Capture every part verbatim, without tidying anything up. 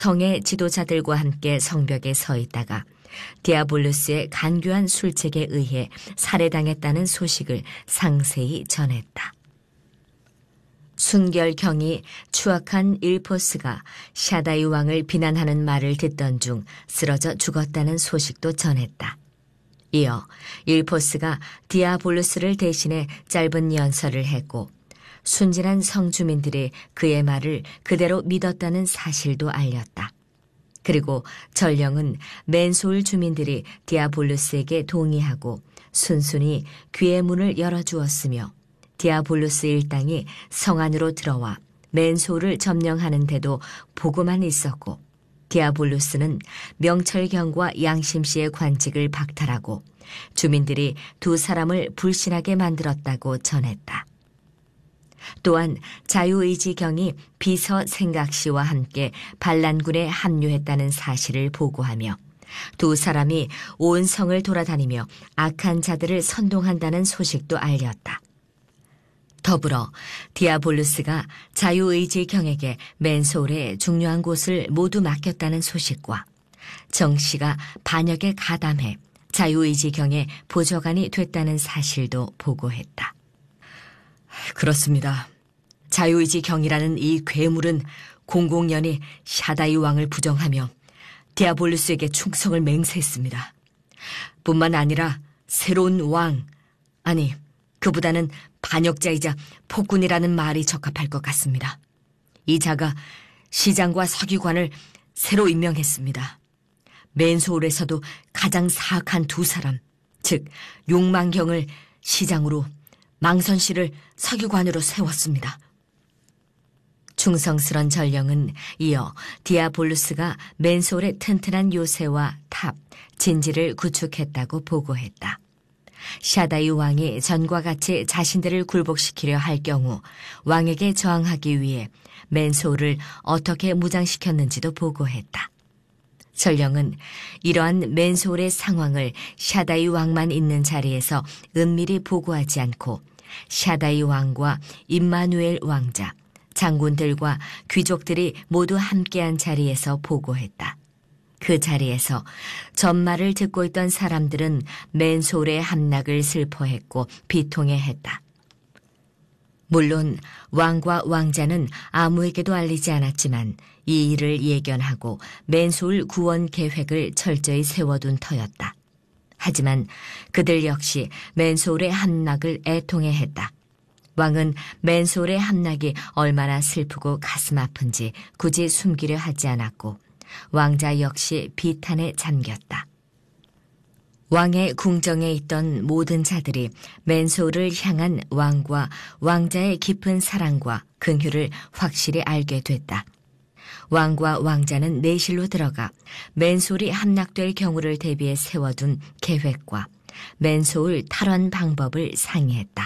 성의 지도자들과 함께 성벽에 서 있다가 디아블루스의 간교한 술책에 의해 살해당했다는 소식을 상세히 전했다. 순결경이 추악한 일포스가 샤다이 왕을 비난하는 말을 듣던 중 쓰러져 죽었다는 소식도 전했다. 이어 일포스가 디아블루스를 대신해 짧은 연설을 했고 순진한 성주민들이 그의 말을 그대로 믿었다는 사실도 알렸다. 그리고 전령은 맨소울 주민들이 디아블루스에게 동의하고 순순히 귀의 문을 열어주었으며 디아블루스 일당이 성 안으로 들어와 맨소울을 점령하는데도 보고만 있었고 디아블루스는 명철경과 양심씨의 관직을 박탈하고 주민들이 두 사람을 불신하게 만들었다고 전했다. 또한 자유의지경이 비서 생각씨와 함께 반란군에 합류했다는 사실을 보고하며 두 사람이 온 성을 돌아다니며 악한 자들을 선동한다는 소식도 알렸다. 더불어 디아블루스가 자유의지경에게 맨소울의 중요한 곳을 모두 맡겼다는 소식과 정씨가 반역에 가담해 자유의지경의 보좌관이 됐다는 사실도 보고했다. 그렇습니다. 자유의지경이라는 이 괴물은 공공연히 샤다이 왕을 부정하며 디아블루스에게 충성을 맹세했습니다. 뿐만 아니라 새로운 왕, 아니 그보다는 반역자이자 폭군이라는 말이 적합할 것 같습니다. 이 자가 시장과 서기관을 새로 임명했습니다. 맨소울에서도 가장 사악한 두 사람, 즉 욕망경을 시장으로 망선씨를 서기관으로 세웠습니다. 충성스런 전령은 이어 디아블루스가 맨소울의 튼튼한 요새와 탑, 진지를 구축했다고 보고했다. 샤다이 왕이 전과 같이 자신들을 굴복시키려 할 경우 왕에게 저항하기 위해 맨소울을 어떻게 무장시켰는지도 보고했다. 전령은 이러한 맨소울의 상황을 샤다이 왕만 있는 자리에서 은밀히 보고하지 않고 샤다이 왕과 임마누엘 왕자, 장군들과 귀족들이 모두 함께한 자리에서 보고했다. 그 자리에서 전말을 듣고 있던 사람들은 맨소울의 함락을 슬퍼했고 비통해했다. 물론 왕과 왕자는 아무에게도 알리지 않았지만 이 일을 예견하고 맨소울 구원 계획을 철저히 세워둔 터였다. 하지만 그들 역시 맨소울의 함락을 애통해했다. 왕은 맨소울의 함락이 얼마나 슬프고 가슴 아픈지 굳이 숨기려 하지 않았고 왕자 역시 비탄에 잠겼다. 왕의 궁정에 있던 모든 자들이 맨소울을 향한 왕과 왕자의 깊은 사랑과 긍휼을 확실히 알게 됐다. 왕과 왕자는 내실로 들어가 맨소울이 함락될 경우를 대비해 세워둔 계획과 맨소울 탈환 방법을 상의했다.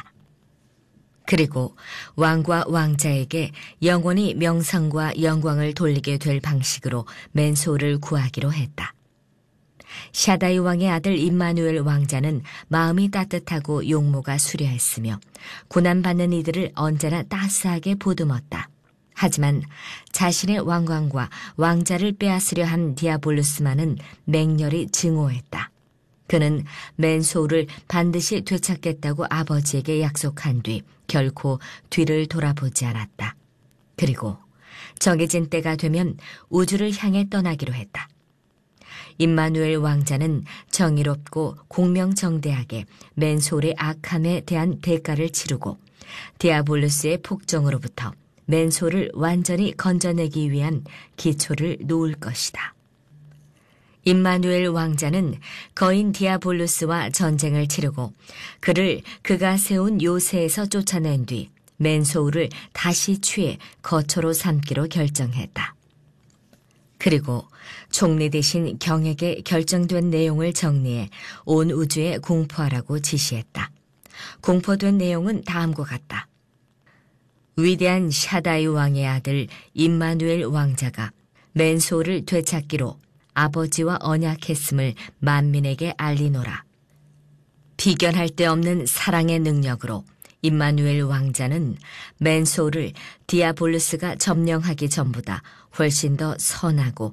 그리고 왕과 왕자에게 영원히 명성과 영광을 돌리게 될 방식으로 맨소울을 구하기로 했다. 샤다이 왕의 아들 임마누엘 왕자는 마음이 따뜻하고 용모가 수려했으며 고난받는 이들을 언제나 따스하게 보듬었다. 하지만 자신의 왕관과 왕자를 빼앗으려 한 디아블루스만은 맹렬히 증오했다. 그는 맨소울을 반드시 되찾겠다고 아버지에게 약속한 뒤 결코 뒤를 돌아보지 않았다. 그리고 정해진 때가 되면 우주를 향해 떠나기로 했다. 임마누엘 왕자는 정의롭고 공명정대하게 맨소울의 악함에 대한 대가를 치르고 디아블루스의 폭정으로부터 맨소울을 완전히 건져내기 위한 기초를 놓을 것이다. 임마누엘 왕자는 거인 디아블루스와 전쟁을 치르고 그를 그가 세운 요새에서 쫓아낸 뒤 맨소울을 다시 취해 거처로 삼기로 결정했다. 그리고 총리 대신 경에게 결정된 내용을 정리해 온 우주에 공포하라고 지시했다. 공포된 내용은 다음과 같다. 위대한 샤다이 왕의 아들 임마누엘 왕자가 맨소울을 되찾기로 아버지와 언약했음을 만민에게 알리노라. 비견할 데 없는 사랑의 능력으로 임마누엘 왕자는 맨소를 디아볼루스가 점령하기 전보다 훨씬 더 선하고